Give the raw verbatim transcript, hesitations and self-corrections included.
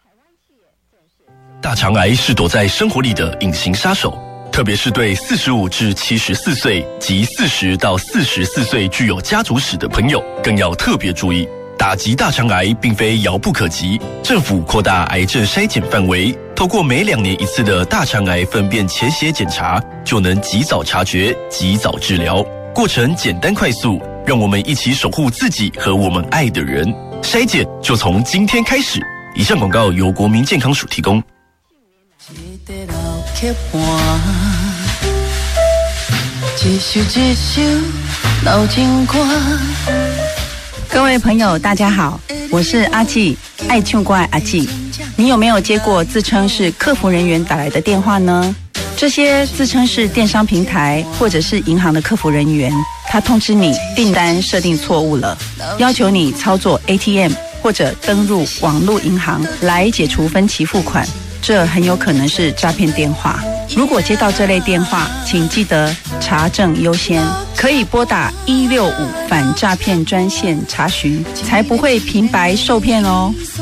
大肠癌是躲在生活里的隐形杀手，特别是对四十五至七十四岁及四十到四十四岁具有家族史的朋友，更要特别注意。打击大肠癌并非遥不可及，政府扩大癌症筛检范围，透过每两年一次的大肠癌粪便潜血检查，就能及早察觉、及早治疗，过程简单快速，让我们一起守护自己和我们爱的人。筛检就从今天开始。以上广告由国民健康署提供。 各位朋友大家好，我是阿纪，爱唱歌的阿纪。你有没有接过自称是客服人员打来的电话呢？这些自称是电商平台或者是银行的客服人员，他通知你订单设定错误了，要求你操作 A T M 或者登入网络银行来解除分期付款，这很有可能是诈骗电话。如果接到这类电话，请记得查证优先，可以拨打一六五反诈骗专线查询，才不会平白受骗哦。